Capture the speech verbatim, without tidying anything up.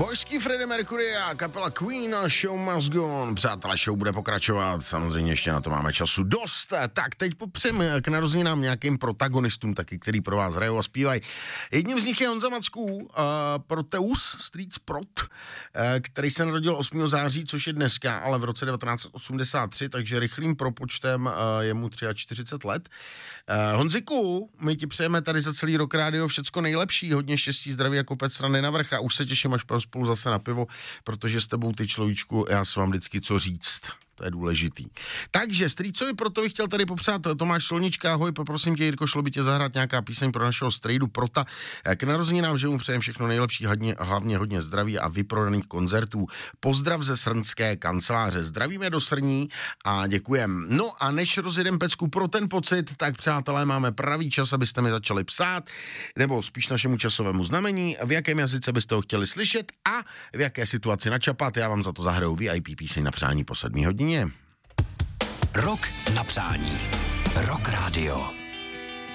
Božský Freddie Mercury a kapela Queen a Show Must Go On. Přátelé, show bude pokračovat, samozřejmě ještě na to máme času dost. Tak teď popřeme k narozeninám nějakým protagonistům taky, který pro vás hrajou a zpívají. Jedním z nich je Honza Macků, uh, Proteus, Street Prot, uh, který se narodil osmého září, což je dneska, ale v roce devatenáct osmdesát tři, takže rychlým propočtem uh, je mu čtyřicet tři let. Uh, Honziku, my ti přejeme tady za celý rok rádio všecko nejlepší, hodně štěstí, zdraví a kopec strany na vrch a už se těším, až spolu zase na pivo, protože s tebou, ty človíčku, já se vám vždycky co říct. To je důležitý. Takže strýcovi proto bych chtěl tady popřát Tomáš Solnička, ahoj, poprosím tě, Jirko, šlo by tě zahrát nějaká píseň pro našeho strejdu Prota. K narozeninám, že mu přejem všechno nejlepší, hodně, hlavně hodně zdraví a vyprodaných koncertů. Pozdrav ze srnské kanceláře. Zdravíme do Srní a děkujem. No a než rozjedem pecku pro ten pocit, tak přátelé, máme pravý čas, abyste mi začali psát, nebo spíš našemu časovému znamení, v jakém jazyce byste ho chtěli slyšet a v jaké situaci načapat. Já vám za to zahraju V I P píseň na přání po sedmé hodině. Rok na přání. Rock Radio.